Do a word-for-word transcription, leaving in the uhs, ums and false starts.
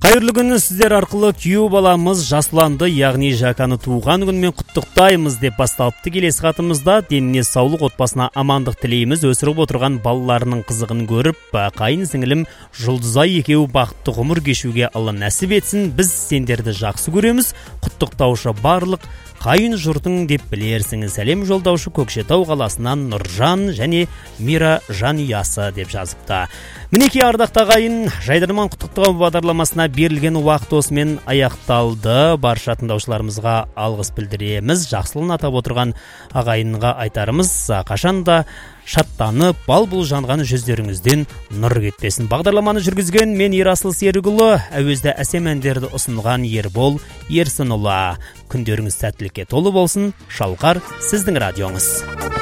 Қайырлы күні сіздер арқылы күйеу баламыз Жасұланды, яғни Жаканы туған күнмен құттықтаймыз деп басталыпты. Келесі хатымызда деніне саулық, отбасына амандық тілейміз. Өсіріп отырған балаларының қызығын көріп, қайын сіңілім Жұлдызай екеуі бақытты ғұмыр кешуге Алла нәсіп етсін. Біз сендерді жақсы көреміз. Құттықтаушы барлық қайын жұртың деп білерсіңіз. Сәлем жолдаушы Көкшетау қаласынан Нұржан және Мира жанұясы деп жазыпты. Мінеки ардақты ағайын, жайдарман құттықтау бағдарламасына берілген уақыт осымен аяқталды. Барша тыңдаушыларымызға алғыс білдіреміз. Жақсылығын атап отырған ағайынға айтарымыз, қашанда шаттанып, бал бұл жанған жүздеріңізден нұр кетпесін. Бағдарламаны жүргізген мен Ерасыл Серікұлы, әуезді әсем әндерді ұсынған Ербол Ерсінұлы. Күндеріңіз сәттілікке толы болсын. Шалқар сіздің радионыз.